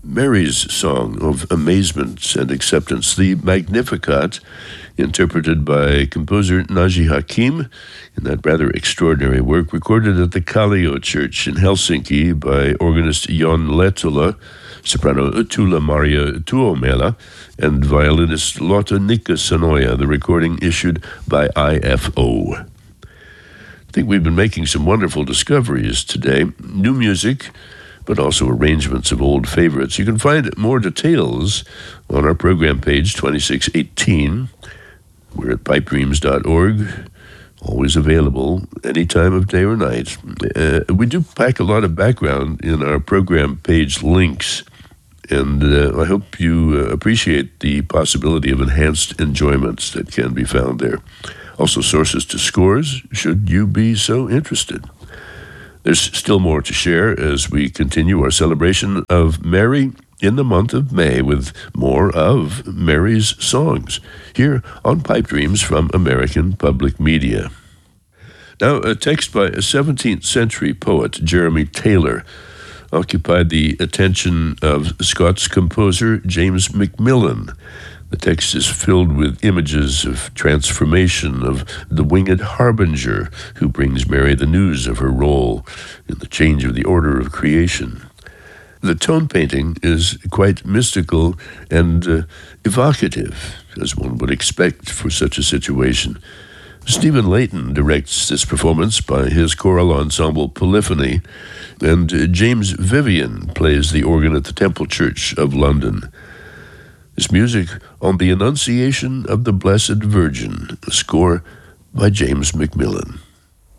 Mary's song of amazement and acceptance, the Magnificat, interpreted by composer Naji Hakim in that rather extraordinary work, recorded at the Kallio Church in Helsinki by organist Jon Lehtola, soprano Tuula-Maria Tuomela, and violinist Lotta Nikka-Sanoja, the recording issued by IFO. I think we've been making some wonderful discoveries today. New music, but also arrangements of old favorites. You can find more details on our program page 2618. We're at pipedreams.org, always available any time of day or night. We do pack a lot of background in our program page links, and I hope you appreciate the possibility of enhanced enjoyments that can be found there. Also sources to scores, should you be so interested. There's still more to share as we continue our celebration of Mary in the month of May with more of Mary's songs here on Pipe Dreams from American Public Media. Now, a text by a 17th century poet, Jeremy Taylor, occupied the attention of Scots composer James Macmillan. The text is filled with images of transformation, of the winged harbinger who brings Mary the news of her role in the change of the order of creation. The tone painting is quite mystical and evocative, as one would expect for such a situation. Stephen Layton directs this performance by his choral ensemble Polyphony, and James Vivian plays the organ at the Temple Church of London. This music on the Annunciation of the Blessed Virgin, a score by James Macmillan.